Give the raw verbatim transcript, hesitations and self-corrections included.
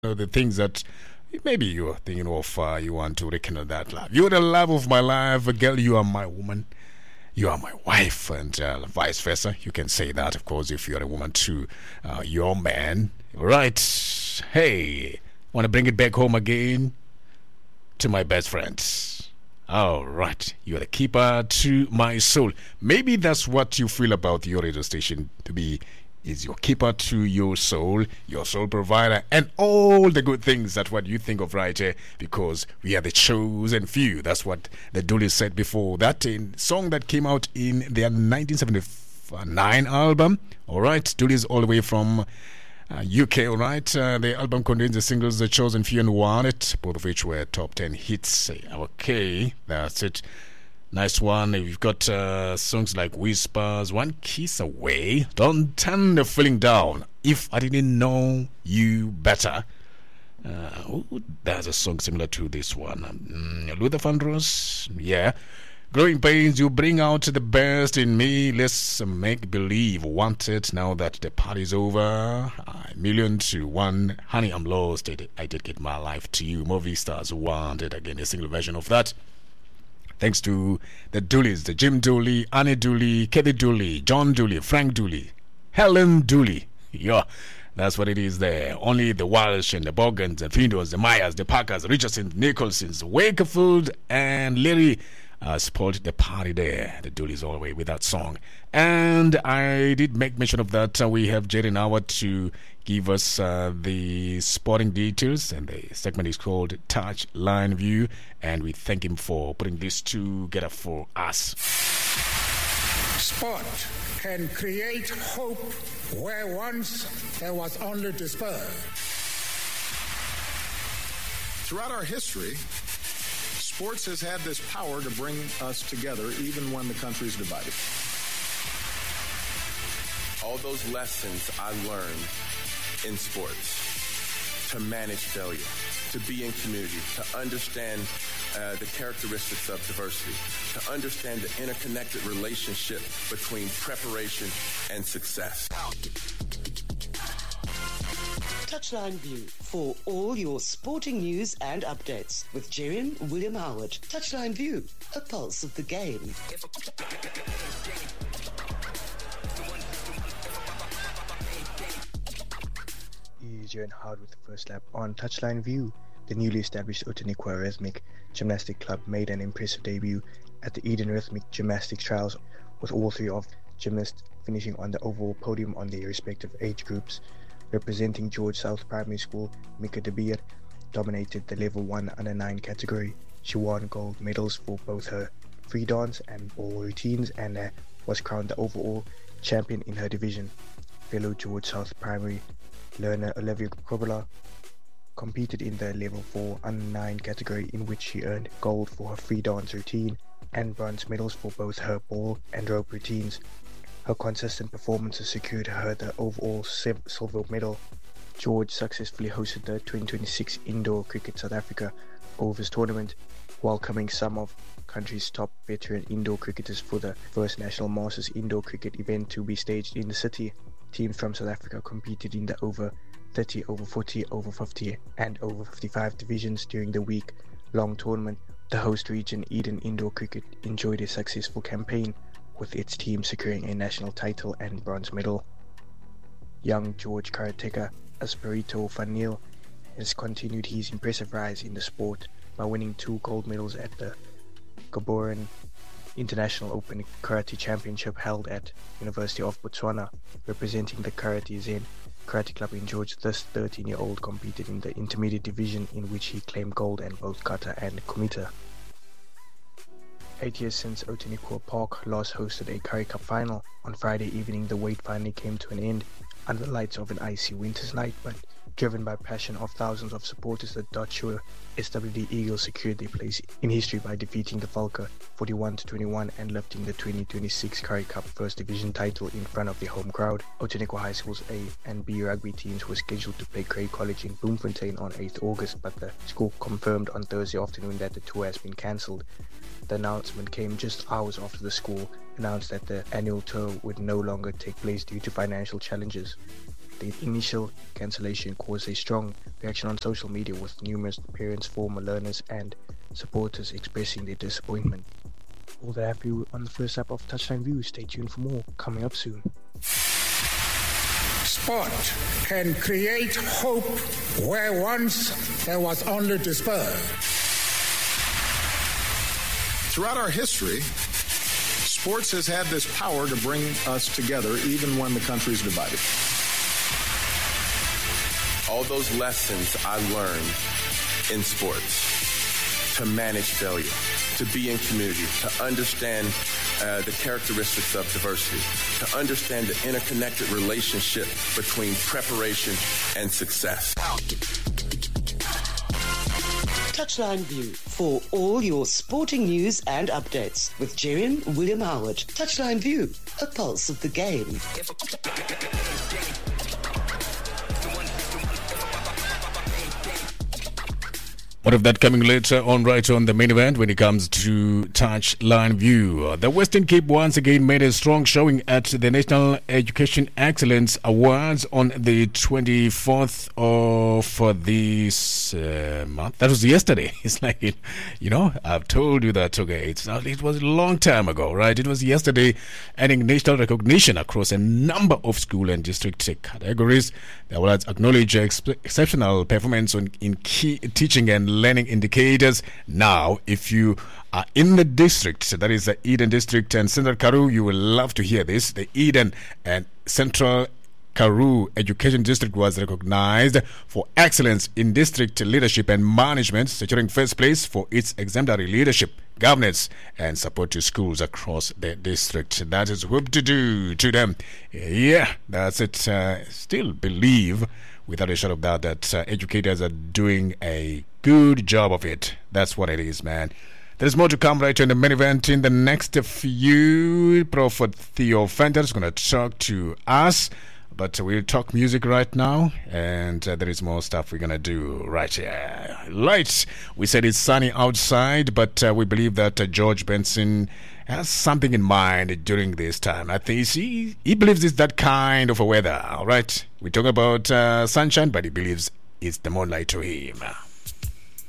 know, the things that maybe you're thinking of, uh, you want to rekindle that love. You're the love of my life, girl. You are my woman. You are my wife, and uh, vice versa. You can say that, of course, if you're a woman to uh, your man. Right? Hey, want to bring it back home again to my best friends. All right, you're the keeper to my soul. Maybe that's what you feel about your radio station to be. Is your keeper to your soul, your soul provider, and all the good things that what you think of right here, because we are the chosen few. That's what the Doolies said before. That in song that came out in their nineteen seventy-nine album. All right, Doolies all the way from uh, U K. All right, uh, the album contains the singles The Chosen Few and Want It, both of which were top ten hits. Okay, that's it. Nice one. You've got uh, songs like Whispers, One Kiss Away, Don't Turn the Feeling Down, If I Didn't Know You Better. Uh, ooh, there's a song similar to this one. Um, Luther Vandross, yeah. Growing Pains, You Bring Out the Best in Me, Let's Make Believe, Want It, Now That the Party's Over, A Million to One, Honey, I'm Lost, I Did, I did Get My Life to You, Movie Stars Want It, again a single version of that. Thanks to the Doolies, the Jim Dooley, Annie Dooley, Kelly Dooley, John Dooley, Frank Dooley, Helen Dooley. Yeah, that's what it is there. Only the Walsh and the Bogans, the Findos, the Myers, the Parkers, the Richardsons, Nicholsons, Wakefield, and Larry uh, spoiled the party there. The Doolies all the way with that song. And I did make mention of that. Uh, we have Jerry Nower to give us uh, the sporting details, and the segment is called Touchline View, and we thank him for putting this together for us. Sport can create hope where once there was only despair. Throughout our history, sports has had this power to bring us together even when the country is divided. All those lessons I learned in sports, to manage failure, to be in community, to understand uh, the characteristics of diversity, to understand the interconnected relationship between preparation and success. Touchline View for all your sporting news and updates with Jerry William Howard. Touchline View, a pulse of the game. Jerry Howard with the first lap on Touchline View. The newly established Outeniqua Rhythmic Gymnastic Club made an impressive debut at the Eden Rhythmic Gymnastics Trials, with all three of gymnasts finishing on the overall podium on their respective age groups. Representing George South Primary School, Mika De Beer dominated the level one under nine category. She won gold medals for both her free dance and ball routines, and uh, was crowned the overall champion in her division. Fellow George South Primary learner Olivia Kobala competed in the level four under nine category, in which she earned gold for her free dance routine and bronze medals for both her ball and rope routines. Her consistent performances secured her the overall silver medal. George successfully hosted the twenty twenty-six Indoor Cricket South Africa Overs Tournament, welcoming some of country's top veteran indoor cricketers for the first National Masters Indoor Cricket event to be staged in the city. Teams from South Africa competed in the over thirty, over forty, over fifty and over fifty-five divisions during the week-long tournament. The host region, Eden Indoor Cricket, enjoyed a successful campaign, with its team securing a national title and bronze medal. Young George karateka Espirito Van Niel has continued his impressive rise in the sport by winning two gold medals at the Gaborone International Open Karate Championship held at University of Botswana. Representing the Karate Zen Karate Club in George, this thirteen-year-old competed in the intermediate division, in which he claimed gold in both kata and kumita. Eight years since Outeniqua Park last hosted a Currie Cup final, on Friday evening the wait finally came to an end under the lights of an icy winter's night, but driven by passion of thousands of supporters, the Dutch S W D Eagles secured their place in history by defeating the Falke forty-one to twenty-one and lifting the twenty twenty-six Currie Cup First Division title in front of the home crowd. Outeniqua High School's A and B rugby teams were scheduled to play Craig College in Bloemfontein on eighth August, but the school confirmed on Thursday afternoon that the tour has been cancelled. The announcement came just hours after the school announced that the annual tour would no longer take place due to financial challenges. The initial cancellation caused a strong reaction on social media, with numerous parents, former learners and supporters expressing their disappointment. All that happy on the first lap of Touchline View. Stay tuned for more, coming up soon. Sport can create hope where once there was only despair. Throughout our history, sports has had this power to bring us together even when the country is divided. All those lessons I learned in sports, to manage failure, to be in community, to understand uh, the characteristics of diversity, to understand the interconnected relationship between preparation and success. Touchline View for all your sporting news and updates with Jerry William Howard. Touchline View, a pulse of the game. What of that coming later on, right on the main event when it comes to Touchline View. The Western Cape once again made a strong showing at the National Education Excellence Awards on the twenty-fourth of this uh, month. That was yesterday. It's like, it, you know, I've told you that, okay, it's not, it was a long time ago, right? It was yesterday, earning national recognition across a number of school and district categories. The awards acknowledge ex- exceptional performance on, in key teaching and learning indicators. Now, if you are in the district, that is the Eden District and Central Karoo, you will love to hear this. The Eden and Central Karoo Education District was recognized for excellence in district leadership and management, securing first place for its exemplary leadership, governance, and support to schools across the district. That is whoop to do to them. Yeah, that's it. Uh, still believe, without a shadow of doubt, that uh, educators are doing a good job of it. That's what it is, man. There's more to come right in the main event in the next few. Prophet Theo Fender is going to talk to us, but we'll talk music right now, and uh, there is more stuff we're going to do right here. Right, we said it's sunny outside, but uh, we believe that uh, George Benson has something in mind during this time. I think he, he believes it's that kind of a weather, all right? We talk about uh, sunshine, but he believes it's the moonlight to him.